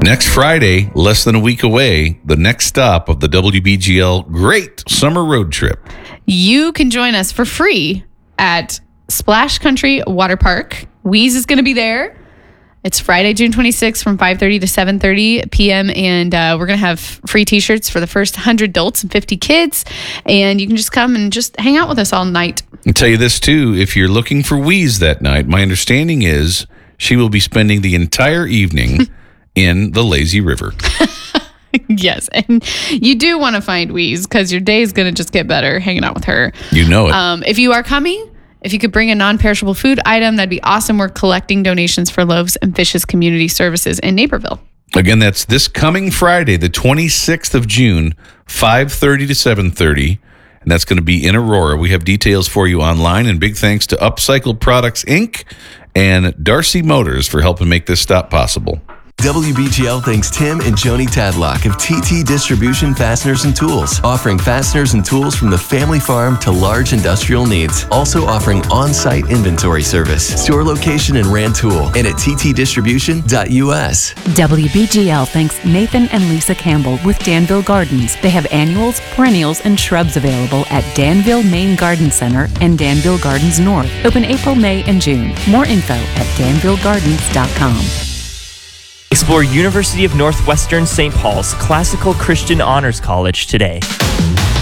Next Friday, less than a week away, the next stop of the WBGL Great Summer Road Trip. You can join us for free at Splash Country Water Park. Wheeze is going to be there. It's Friday, June 26th from 5:30 to 7:30 p.m. And we're going to have free T-shirts for the first 100 adults and 50 kids. And you can just come and just hang out with us all night. I'll tell you this, too. If you're looking for Wheeze that night, my understanding is she will be spending the entire evening in the lazy river. Yes. And you do want to find Wheeze because your day is going to just get better hanging out with her. You know it. If you are coming, if you could bring a non-perishable food item, that'd be awesome. We're collecting donations for Loaves and Fishes Community Services in Naperville. Again, that's this coming Friday, the 26th of June, 5:30 to 7:30. And that's going to be in Aurora. We have details for you online. And big thanks to Upcycled Products, Inc. and Darcy Motors for helping make this stop possible. WBGL thanks Tim and Joni Tadlock of TT Distribution Fasteners and Tools, offering fasteners and tools from the family farm to large industrial needs. Also offering on-site inventory service. Store location in Rantoul and at ttdistribution.us. WBGL thanks Nathan and Lisa Campbell with Danville Gardens. They have annuals, perennials, and shrubs available at Danville Main Garden Center and Danville Gardens North. Open April, May, and June. More info at danvillegardens.com. Explore University of Northwestern St. Paul's Classical Christian Honors College today.